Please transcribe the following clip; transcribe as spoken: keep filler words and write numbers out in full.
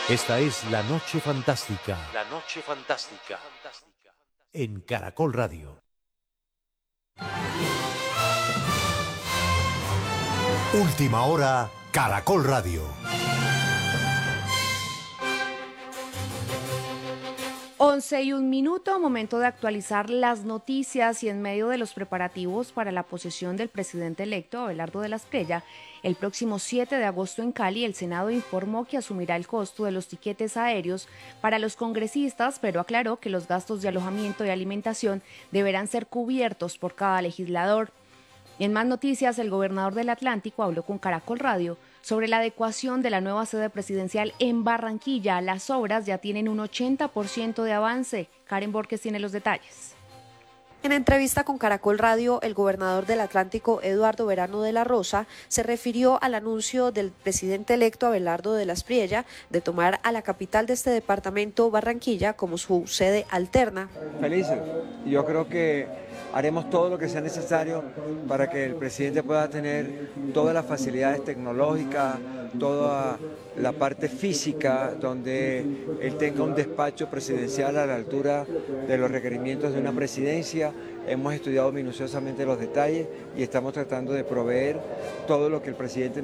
Esta es La Noche Fantástica. La Noche Fantástica. En Caracol Radio. Última hora, Caracol Radio. Once y un minuto, momento de actualizar las noticias y en medio de los preparativos para la posesión del presidente electo Abelardo de la Espriella, el próximo siete de agosto en Cali, el Senado informó que asumirá el costo de los tiquetes aéreos para los congresistas, pero aclaró que los gastos de alojamiento y alimentación deberán ser cubiertos por cada legislador. En más noticias, el gobernador del Atlántico habló con Caracol Radio sobre la adecuación de la nueva sede presidencial en Barranquilla. Las obras ya tienen un ochenta por ciento de avance. Karen Borges tiene los detalles. En entrevista con Caracol Radio, el gobernador del Atlántico, Eduardo Verano de la Rosa, se refirió al anuncio del presidente electo Abelardo de la Espriella de tomar a la capital de este departamento, Barranquilla, como su sede alterna. Felices. Yo creo que haremos todo lo que sea necesario para que el presidente pueda tener todas las facilidades tecnológicas, toda la parte física, donde él tenga un despacho presidencial a la altura de los requerimientos de una presidencia. Hemos estudiado minuciosamente los detalles y estamos tratando de proveer todo lo que el presidente